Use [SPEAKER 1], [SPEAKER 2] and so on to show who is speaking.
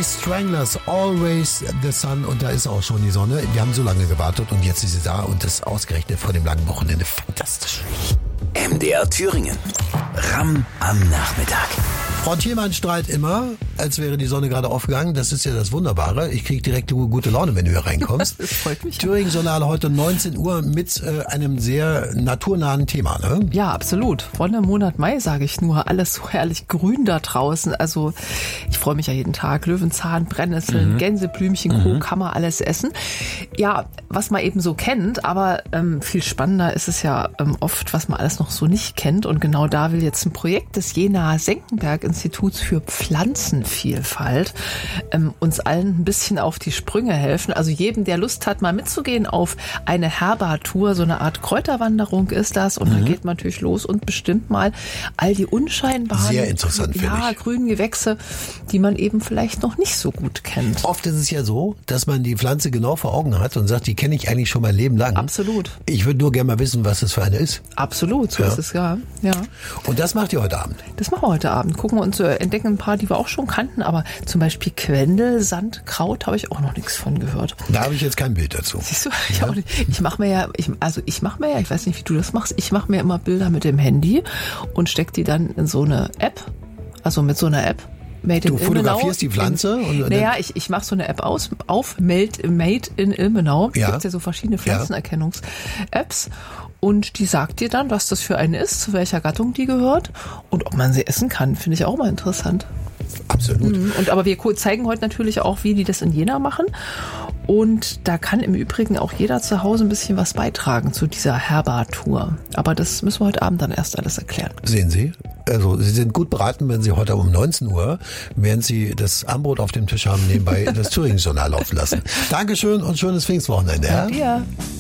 [SPEAKER 1] Die Stranglers, Always the Sun, und da ist auch schon die Sonne. Wir haben so lange gewartet und jetzt ist sie da und das ausgerechnet vor dem langen Wochenende. Fantastisch.
[SPEAKER 2] MDR Thüringen. Ram am Nachmittag.
[SPEAKER 1] Frau Thielmann strahlt immer, als wäre die Sonne gerade aufgegangen. Das ist ja das Wunderbare. Ich kriege direkt gute Laune, wenn du hier reinkommst.
[SPEAKER 3] Das freut mich.
[SPEAKER 1] Thüringen-Journal heute 19 Uhr mit einem sehr naturnahen Thema, ne?
[SPEAKER 3] Ja, absolut. Von dem Monat Mai, sage ich nur. Alles so herrlich grün da draußen. Also ich freue mich ja jeden Tag. Löwenzahn, Brennnesseln, Gänseblümchen, kann man alles essen. Ja, was man eben so kennt, aber viel spannender ist es ja oft, was man alles noch so nicht kennt. Und genau da will jetzt ein Projekt des Jena-Senckenberg-Instituts für Pflanzenvielfalt uns allen ein bisschen auf die Sprünge helfen. Also jedem, der Lust hat, mal mitzugehen auf eine Herbartour, so eine Art Kräuterwanderung ist das. Und dann geht man natürlich los und bestimmt mal all die unscheinbaren,
[SPEAKER 1] sehr interessant,
[SPEAKER 3] grünen Gewächse, die man eben vielleicht noch nicht so gut kennt.
[SPEAKER 1] Oft ist es ja so, dass man die Pflanze genau vor Augen hat und sagt, die kenne ich eigentlich schon mein Leben lang.
[SPEAKER 3] Absolut.
[SPEAKER 1] Ich würde nur gerne mal wissen, was das für eine ist.
[SPEAKER 3] Absolut, so ist es, ja.
[SPEAKER 1] Und das macht ihr heute Abend?
[SPEAKER 3] Das machen wir heute Abend. Gucken wir uns, entdecken ein paar, die wir auch schon kannten, aber zum Beispiel Quendelsandkraut habe ich auch noch nichts von gehört.
[SPEAKER 1] Da habe ich jetzt kein Bild dazu.
[SPEAKER 3] Siehst du, ich mache mir ja, ich weiß nicht, wie du das machst, ich mache mir immer Bilder mit dem Handy und stecke die dann in so eine App, also mit so einer App.
[SPEAKER 1] Du fotografierst die Pflanze?
[SPEAKER 3] Ich mache so eine App auf Made in Ilmenau. Es gibt ja so verschiedene Pflanzenerkennungs-Apps. Und die sagt dir dann, was das für eine ist, zu welcher Gattung die gehört und ob man sie essen kann. Finde ich auch mal interessant.
[SPEAKER 1] Absolut.
[SPEAKER 3] Aber wir zeigen heute natürlich auch, wie die das in Jena machen. Und da kann im Übrigen auch jeder zu Hause ein bisschen was beitragen zu dieser Herbartour. Aber das müssen wir heute Abend dann erst alles erklären.
[SPEAKER 1] Sehen Sie? Also Sie sind gut beraten, wenn Sie heute um 19 Uhr, während Sie das Armbrot auf dem Tisch haben, nebenbei das Thüringen-Journal laufen lassen. Dankeschön und schönes Pfingstwochenende.
[SPEAKER 3] Ja.